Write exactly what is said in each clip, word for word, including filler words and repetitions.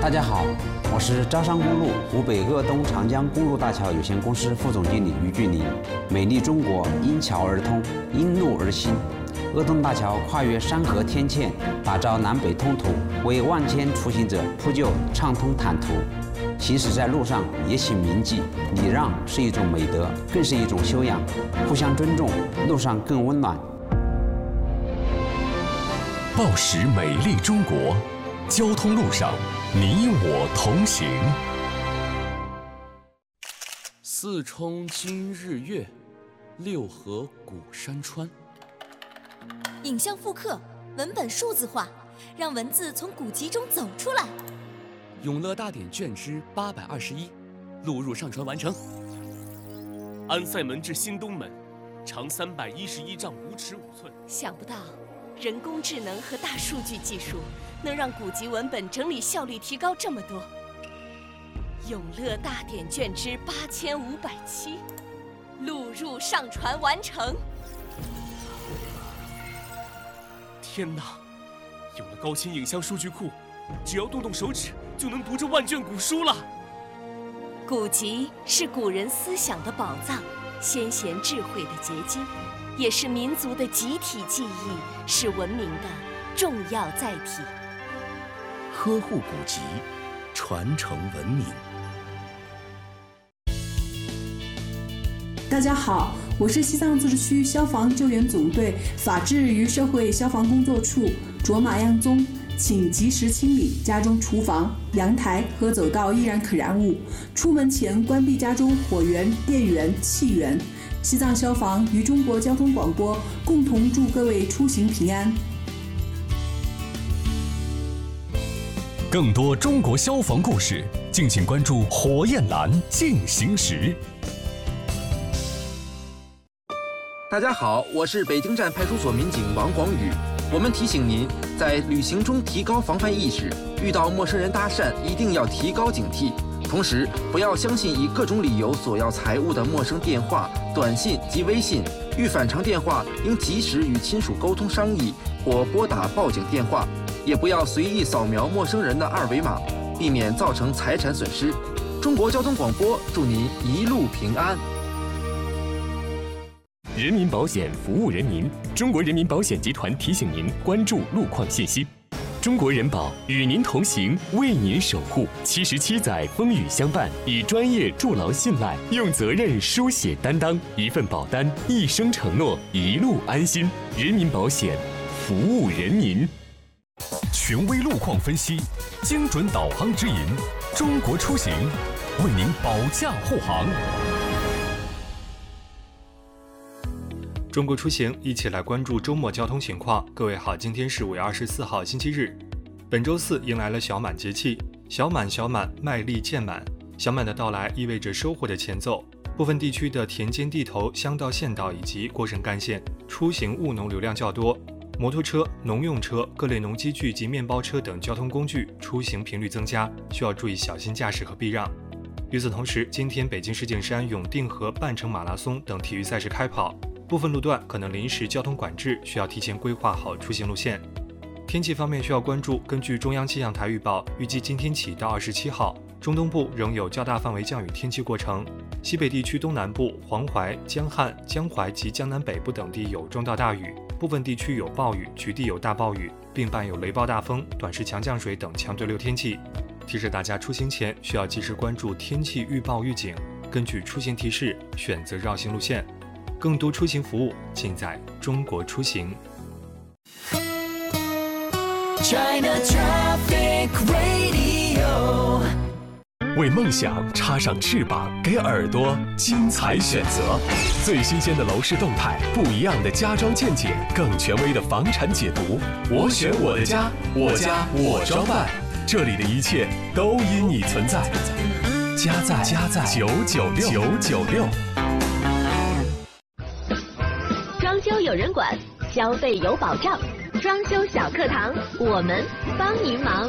大家好，我是招商公路湖北鄂东长江公路大桥有限公司副总经理于俊林。美丽中国因桥而通，因路而兴。鄂东大桥跨越山河天堑，打造南北通途，为万千出行者铺就畅通坦途。行驶在路上也请铭记，礼让是一种美德，更是一种修养。互相尊重，路上更温暖。 报时美丽中国，交通路上你我同行。 四冲今日月，六合古山川。 影像复刻，文本数字化，让文字从古籍中走出来。 永乐大典卷之八百二十一，录入上传完成。安塞门至新东门，长三百一十一丈五尺五寸。 想不到，人工智能和大数据技术能让古籍文本整理效率提高这么多。永乐大典卷之八千五百七，录入上传完成。 天哪！有了高清影像数据库，只要动动手指就能读这万卷古书了。 古籍是古人思想的宝藏，先贤智慧的结晶，也是民族的集体记忆，是文明的重要载体。 呵护古籍，传承文明。 大家好，我是西藏自治区消防救援总队法制与社会消防工作处卓玛样宗，请及时清理家中厨房、阳台和走道易燃可燃物，出门前关闭家中火源、电源、气源。西藏消防与中国交通广播共同祝各位出行平安。 更多中国消防故事，敬请关注火焰蓝进行时。 大家好，我是北京站派出所民警王广宇。我们提醒您，在旅行中提高防范意识，遇到陌生人搭讪一定要提高警惕。同时，不要相信以各种理由索要财物的陌生电话、短信及微信。遇反常电话，应及时与亲属沟通商议，或拨打报警电话。也不要随意扫描陌生人的二维码，避免造成财产损失。中国交通广播祝您一路平安。 人民保险服务人民，中国人民保险集团提醒您关注路况信息。中国人保与您同行，为您守护。七十七载风雨相伴，以专业筑牢信赖，用责任书写担当。一份保单，一生承诺，一路安心。人民保险，服务人民。权威路况分析，精准导航指引，中国出行为您保驾护航。 中国出行，一起来关注周末交通情况。各位好，今天是五月二十四号，星期日。本周四迎来了小满节气，小满小满，麦粒渐满。小满的到来意味着收获的前奏。部分地区的田间地头、乡道、县道以及过省干线出行务农流量较多，摩托车、农用车、各类农机具及面包车等交通工具出行频率增加，需要注意小心驾驶和避让。与此同时，今天北京世锦山永定河半程马拉松等体育赛事开跑。部分路段可能临时交通管制，需要提前规划好出行路线。天气方面需要关注，根据中央气象台预报，预计今天起到二十七号，中东部仍有较大范围降雨天气过程，西北地区东南部、黄淮、江汉、江淮及江南北部等地有中到大雨，部分地区有暴雨，局地有大暴雨，并伴有雷暴大风、短时强降水等强对流天气。提示大家出行前需要及时关注天气预报预警，根据出行提示选择绕行路线。更多出行服务尽在中国出行。 China Traffic Radio， 为梦想插上翅膀，给耳朵精彩选择。最新鲜的楼市动态，不一样的家装见解，更权威的房产解读。我选我的家，我家我装扮，这里的一切都因你存在。家在家在九九六九九六。 装修有人管，消费有保障。装修小课堂，我们帮您忙。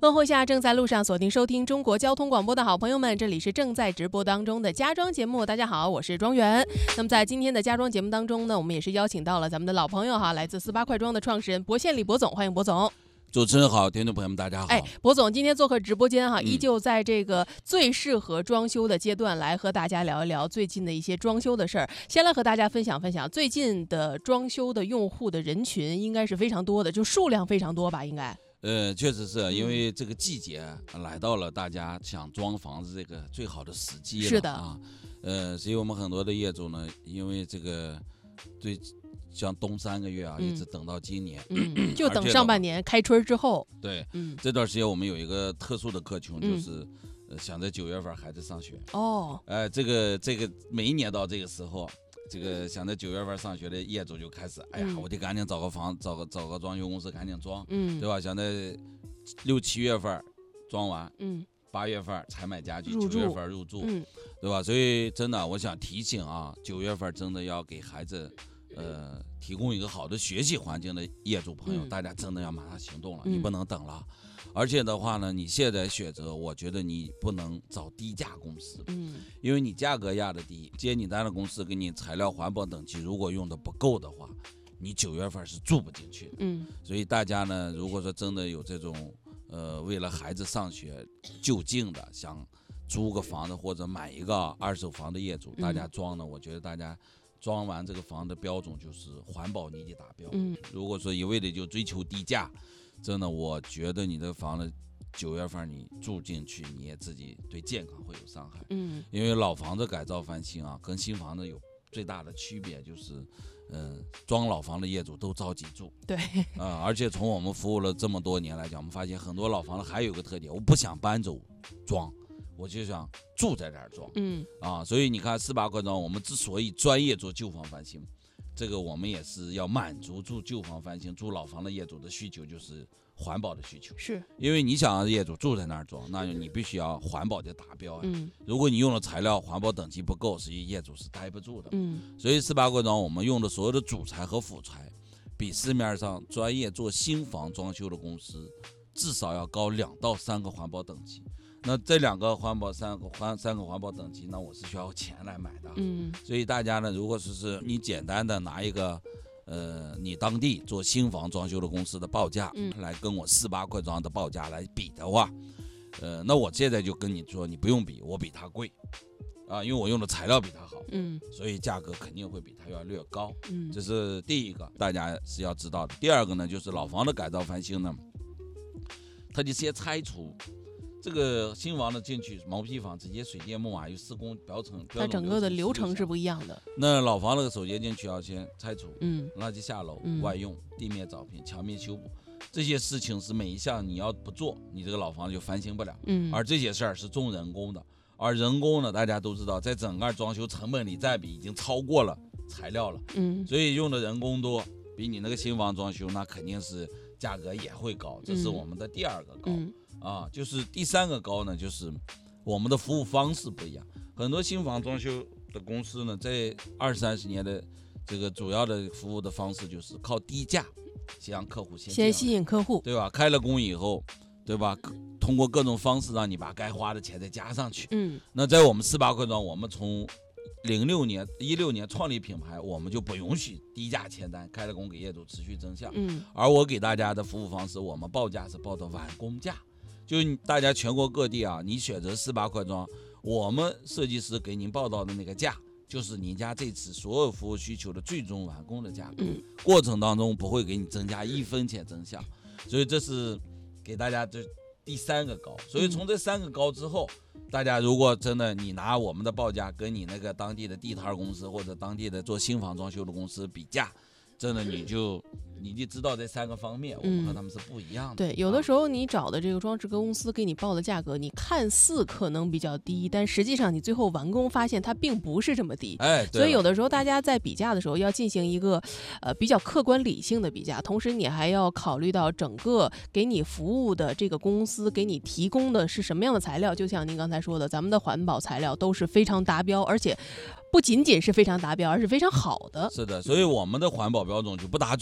问候下正在路上锁定收听中国交通广播的好朋友们，这里是正在直播当中的家装节目。大家好，我是庄园。那么在今天的家装节目当中呢，我们也是邀请到了咱们的老朋友哈，来自四八快装的创始人博宪礼博总，欢迎博总。 主持人好，听众朋友们大家好。 哎，博总今天做客直播间哈， 嗯、 依旧在这个最适合装修的阶段来和大家聊一聊最近的一些装修的事儿。先来和大家分享分享最近的装修的用户的人群应该是非常多的，就数量非常多吧，应该。 呃，确实是因为这个季节来到了，大家想装房子这个最好的时机了。 是的啊，呃，所以我们很多的业主呢，因为这个对。像冬三个月啊， 嗯、 一直等到今年， 嗯、就等上半年开春之后。 对， 嗯， 这段时间我们有一个特殊的客群，就是、嗯呃、想在九月份孩子上学。 哦， 哎、呃，这个这个每一年到这个时候，这个想在九月份上学的业主就开始，哎呀， 嗯、 我得赶紧找个房，找个找个装修公司赶紧装， 嗯， 对吧？想在六七月份装完， 嗯。 八月份才买家具， 九月份入住， 嗯， 对吧？所以真的，我想提醒啊，九月份真的要给孩子，呃，提供一个好的学习环境的业主朋友， 嗯、 大家真的要马上行动了， 嗯、 你不能等了。而且的话呢，你现在选择，我觉得你不能找低价公司， 嗯， 因为你价格压得低，接你单的公司给你材料、环保等级如果用的不够的话，你九月份是住不进去的。 嗯， 所以大家呢，如果说真的有这种。呃，为了孩子上学就近的想租个房子或者买一个二手房的业主， 嗯、 大家装呢，我觉得大家装完这个房的标准就是环保你得达标。 嗯， 如果说一味的就追求低价，真的我觉得你的房子九月份你住进去，你也自己对健康会有伤害。 嗯， 因为老房子改造翻新啊，跟新房子有最大的区别就是。嗯，装老房的业主都着急住， 对， 啊、呃，而且从我们服务了这么多年来讲，我们发现很多老房子还有一个特点，我不想搬走装，我就想住在这儿装， 嗯， 啊，所以你看四八快装，我们之所以专业做旧房翻新，这个我们也是要满足住旧房翻新、住老房的业主的需求，就是环保的需求， 是因为你想让业主住在那儿装，那你必须要环保的达标呀、啊。 嗯， 如果你用的材料环保等级不够，实际业主是待不住的。 嗯， 所以四八快装我们用的所有的主材和辅材，比市面上专业做新房装修的公司至少要高两到三个环保等级。那这两个环保三个环三个环保等级，那我是需要钱来买的。 嗯， 所以大家呢，如果说是你简单的拿一个。呃，你当地做新房装修的公司的报价， 嗯， 来跟我四八快装的报价来比的话，呃，那我现在就跟你说，你不用比，我比他贵，啊，因为我用的材料比他好， 嗯， 所以价格肯定会比他要略高， 嗯， 这是第一个，大家是要知道的。第二个呢，就是老房的改造翻新呢，它就先拆除。这个新房的进去毛坯房直接水电木瓦有施工标准， 它整个的流程是不一样的。 那老房那个首先进去要先拆除， 嗯， 垃圾下楼、 嗯、 外用、地面找平、墙面修补，这些事情是每一项你要不做，你这个老房就翻新不了。 嗯， 而这些事儿是重人工的，而人工呢，大家都知道，在整个装修成本里占比已经超过了材料了。 嗯， 所以用的人工多，比你那个新房装修那肯定是价格也会高，这是我们的第二个高。 嗯啊，就是第三个高呢，就是我们的服务方式不一样。很多新房装修的公司呢，在二三十年的这个主要的服务的方式就是靠低价，先让客户先先吸引客户， 对吧？开了工以后，对吧？通过各种方式让你把该花的钱再加上去。 嗯， 那在我们四八快装，我们从零六年、一六年创立品牌，我们就不允许低价签单，开了工给业主持续增项。 嗯， 而我给大家的服务方式，我们报价是报的完工价。就大家全国各地啊，你选择四八快装，我们设计师给您报到的那个价，就是您家这次所有服务需求的最终完工的价格。 嗯， 过程当中不会给你增加一分钱增项，所以这是给大家这第三个高。所以从这三个高之后，大家如果真的你拿我们的报价跟你那个当地的地摊公司或者当地的做新房装修的公司比价，真的你就你就知道这三个方面，我们和他们是不一样的。 嗯、对，有的时候你找的这个装饰公司给你报的价格，你看似可能比较低，但实际上你最后完工发现它并不是这么低。 哎， 所以有的时候大家在比价的时候要进行一个呃比较客观理性的比价，同时你还要考虑到整个给你服务的这个公司给你提供的是什么样的材料。就像您刚才说的，咱们的环保材料都是非常达标，而且不仅仅是非常达标，而是非常好的。 是的，所以我们的环保标准就不打嘴仗啊。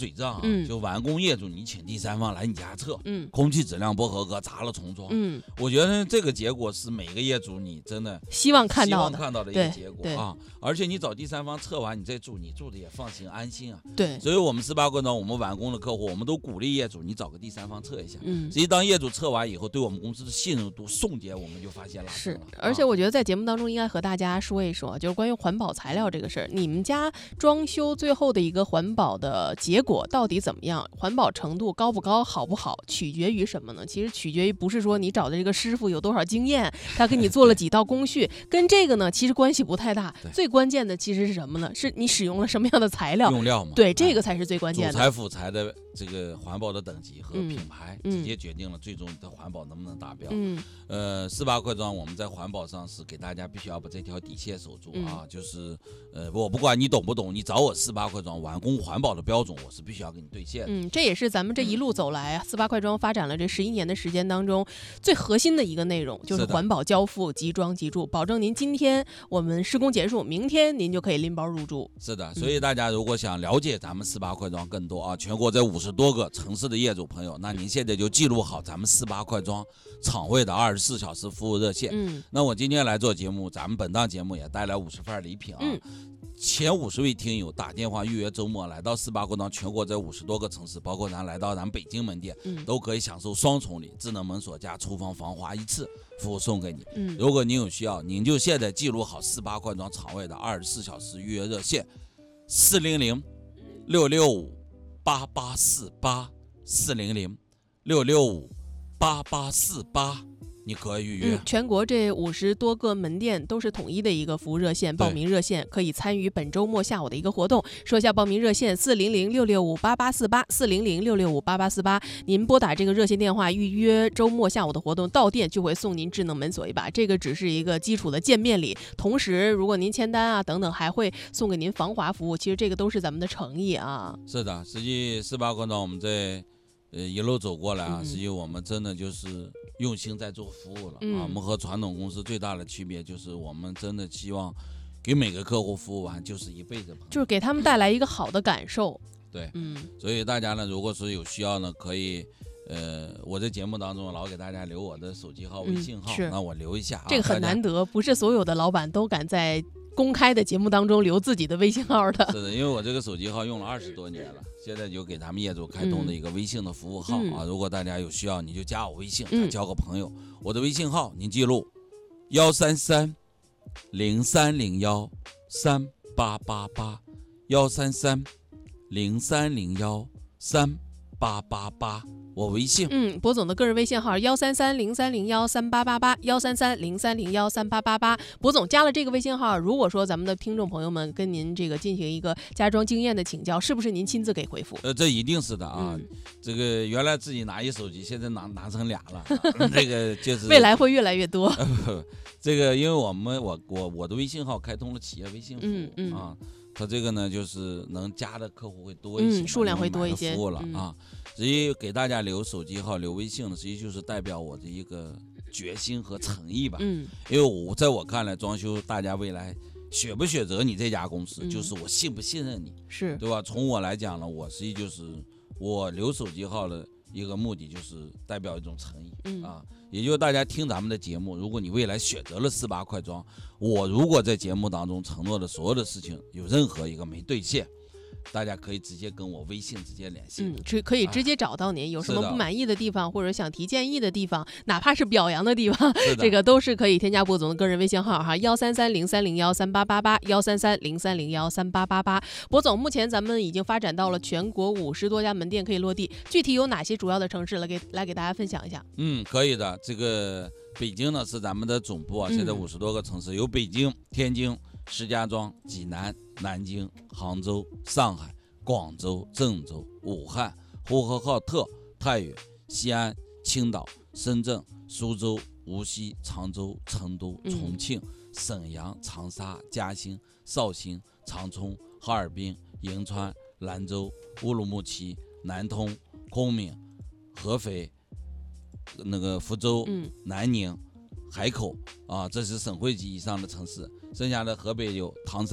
嗯， 就完工业主你请第三方来你家测， 嗯， 空气质量不合格，砸了重装， 嗯， 我觉得这个结果是每个业主你真的希望看到的， 希望看到的一个结果对啊。而且你找第三方测完，你再住，你住的也放心安心啊。 对， 所以我们四八冠庄，我们完工的客户，我们都鼓励业主你找个第三方测一下。 嗯， 实际当业主测完以后，对我们公司的信任度、送检，我们就发现了。 是，而且我觉得在节目当中应该和大家说一说，就是关于环保材料这个事儿，你们家装修最后的一个环保的结果到底怎么样？环保程度高不高、好不好，取决于什么呢？其实取决于不是说你找的这个师傅有多少经验，他给你做了几道工序，跟这个呢其实关系不太大。最关键的其实是什么呢？是你使用了什么样的材料？ 用料嘛。 对，这个才是最关键的。 主材辅材的这个环保的等级和品牌， 嗯、 直接决定了最终你的环保能不能达标。 嗯， 呃，四八快装我们在环保上是给大家必须要把这条底线守住啊， 嗯、 就是呃，我不管你懂不懂，你找我四八快装完工环保的标准，我是必须要给你兑现的。 嗯，这也是咱们这一路走来啊，四八快装发展了这十一年的时间当中最核心的一个内容，就是环保交付、即装即住，保证您今天我们施工结束，明天您就可以拎包入住。 是的，所以大家如果想了解咱们四八快装更多啊，全国这五十多个城市的业主朋友，那您现在就记录好咱们四八快装厂位的二十四小时服务热线。 嗯， 那我今天来做节目，咱们本档节目也带来五十份礼品啊。 嗯， 前五十位听友打电话预约周末来到四八快装全国这五十多个城市，包括咱来到咱北京门店， 嗯， 都可以享受双重礼，智能门锁加厨房防滑一次服务送给你。 嗯， 如果您有需要，您就现在记录好四八快装厂位的二十四小时预约热线，四零零六六五八八四八，四零零六六五八八四八。你可以预约、 嗯，全国这五十多个门店都是统一的一个服务热线，报名热线可以参与本周末下午的一个活动。说一下报名热线：四零零六六五八八四八，四零零六六五八八四八。您拨打这个热线电话预约周末下午的活动，到店就会送您智能门锁一把。这个只是一个基础的见面礼，同时如果您签单啊等等，还会送给您防滑服务。其实这个都是咱们的诚意啊。 是的，实际四八快装我们在呃一路走过来啊， 嗯、 实际我们真的就是用心在做服务了、 嗯、 啊。我们和传统公司最大的区别就是我们真的希望给每个客户服务完就是一辈子朋友， 就是给他们带来一个好的感受。 对， 嗯， 所以大家呢，如果是有需要呢，可以。呃，我在节目当中老给大家留我的手机号、微信号， 嗯、 那我留一下、啊。 这个很难得，不是所有的老板都敢在公开的节目当中留自己的微信号的。 是的，因为我这个手机号用了二十多年了，现在就给咱们业主开通的一个微信的服务号、 嗯、 啊。如果大家有需要，你就加我微信， 嗯、 交个朋友。我的微信号您记录：幺三三零三零幺三八八八，幺三三零三零幺三八八八。我微信， 嗯，博总的个人微信号幺三三零三零幺三八八八，幺三三零三零幺三八八八。博总加了这个微信号，如果说咱们的听众朋友们跟您这个进行一个家装经验的请教，是不是您亲自给回复？ 呃，这一定是的啊。 嗯、 这个原来自己拿一手机，现在拿拿成俩了，这个就是未来会越来越多。 呃、这个因为我们我我我的微信号开通了企业微信服务、 嗯嗯、 啊。它这个呢，就是能加的客户会多一些， 嗯，数量会多一些， 服务了、 嗯、 啊。实际给大家留手机号、留微信的，实际就是代表我的一个决心和诚意吧。 嗯， 因为我在我看来，装修大家未来选不选择你这家公司， 嗯、 就是我信不信任你， 是对吧？从我来讲呢，我实际就是我留手机号的一个目的，就是代表一种诚意、 嗯、 啊。也就是大家听咱们的节目，如果你未来选择了四八快装，我如果在节目当中承诺的所有的事情有任何一个没兑现，大家可以直接跟我微信直接联系， 嗯，直可以直接找到您、哎，有什么不满意的地方，或者想提建议的地方，哪怕是表扬的地方，这个都是可以添加博总的个人微信号哈，幺三三零三零幺三八八八，幺三三零三零幺三八八八。博总，目前咱们已经发展到了全国五十多家门店可以落地，具体有哪些主要的城市来给来给大家分享一下？ 嗯，可以的。这个北京呢是咱们的总部啊，现在五十多个城市、嗯、有北京、天津、石家庄、济南、南京、杭州、上海、广州、郑州、武汉、呼和浩特、太原、西安、青岛、深圳、苏州、无锡、常州、成都、重庆、嗯、沈阳、长沙、嘉兴、绍兴、长春、哈尔滨、银川、兰州、乌鲁木齐、南通、昆明、合肥、那个福州、 嗯、 南宁、海口啊，这是省会级以上的城市。剩下的河北有唐山。